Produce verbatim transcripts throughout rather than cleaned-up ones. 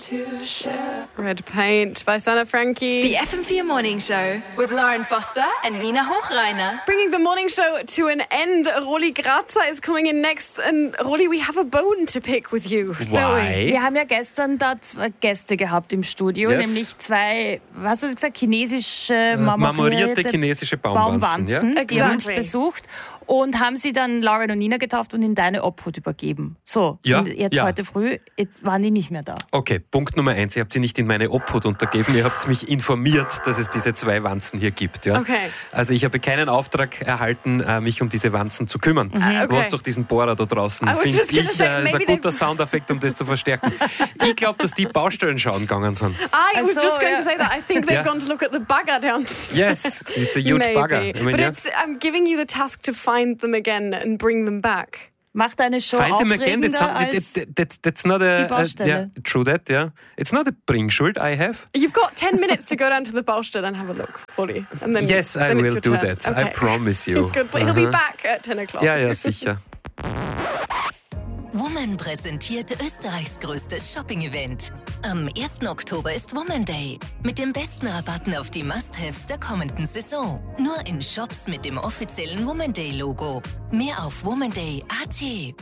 to share. Red Paint by Sana Frankie. The F M four Morning Show with Lauren Foster and Nina Hochreiner. Bringing the morning show to an end. Rolly Grazer is coming in next. And Rolly, we have a bone to pick with you. Why? Wir haben ja gestern da zwei Gäste gehabt im Studio, yes. nämlich zwei, was hast du gesagt, chinesische marmorierte, marmorierte chinesische Baumwanzen. Baumwanzen Ja? Die haben uns Exactly. besucht und haben sie dann Lauren und Nina getauft und in deine Obhut übergeben. So, Ja, und jetzt ja. heute früh waren die nicht mehr da. Okay, Punkt Nummer eins. Ihr habt sie nicht in meine Obhut untergeben. Ihr habt mich informiert, dass es diese zwei Wanzen hier gibt. Ja? Okay. Also ich habe keinen Auftrag erhalten, mich um diese Wanzen zu kümmern. Mhm. Okay. Was durch diesen Bohrer da draußen, I was finde just gonna ich, say, äh, ist ein maybe guter they've- Soundeffekt, um das zu verstärken. Ich glaube, dass die Baustellen schauen gegangen sind. I was So, just going yeah. to say that. I think they've Yeah. gone to look at the bugger downstairs. Yes, it's a huge Maybe. bugger. I mean, But yeah. it's, I'm giving you the task to find them again and bring them back. Macht deine Show Find them again. That's, aufregender not, als... that, that, that's not a, die a Baustelle. yeah, true that. Yeah, it's not a Bringschuld I have. You've got ten minutes to go down to the Baustelle and have a look, Rolly. And then, Yes, I then it's will your do turn. that. Okay. I promise you. Good, but he'll be Aha. back at ten o'clock. Ja, ja, sicher. Woman präsentiert Österreichs größtes Shopping-Event. Am ersten Oktober ist Woman Day. Mit den besten Rabatten auf die Must-Haves der kommenden Saison. Nur in Shops mit dem offiziellen Woman Day-Logo. Mehr auf womanday punkt at.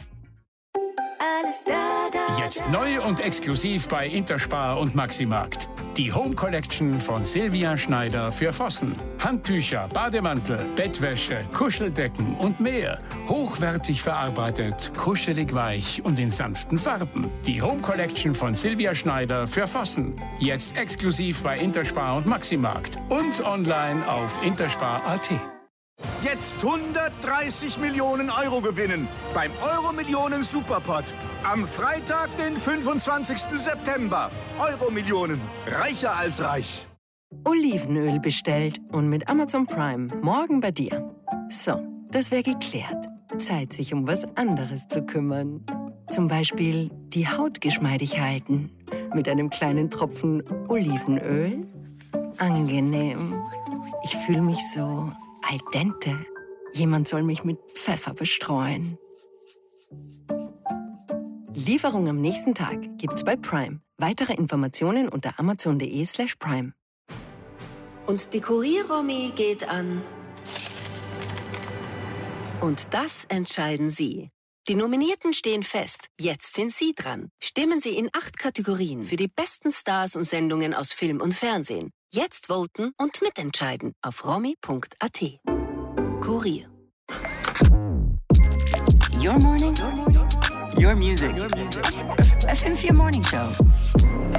Jetzt neu und exklusiv bei Interspar und Maximarkt. Die Home Collection von Silvia Schneider für Vossen. Handtücher, Bademantel, Bettwäsche, Kuscheldecken und mehr. Hochwertig verarbeitet, kuschelig weich und in sanften Farben. Die Home Collection von Silvia Schneider für Vossen. Jetzt exklusiv bei Interspar und Maximarkt. Und online auf interspar punkt at. Jetzt hundertdreißig Millionen Euro gewinnen beim Euro-Millionen Superpot. Am Freitag, den fünfundzwanzigsten September. Euro-Millionen. Reicher als reich. Olivenöl bestellt und mit Amazon Prime morgen bei dir. So, das wäre geklärt. Zeit, sich um was anderes zu kümmern. Zum Beispiel die Haut geschmeidig halten. Mit einem kleinen Tropfen Olivenöl. Angenehm. Ich fühle mich so al dente. Jemand soll mich mit Pfeffer bestreuen. Lieferung am nächsten Tag gibt's bei Prime. Weitere Informationen unter amazon.de slash prime. Und die Kurier-Romy geht an. Und das entscheiden Sie. Die Nominierten stehen fest. Jetzt sind Sie dran. Stimmen Sie in acht Kategorien für die besten Stars und Sendungen aus Film und Fernsehen. Jetzt voten und mitentscheiden auf romy punkt at. Kurier. Your morning, your music. F M four Morning Show.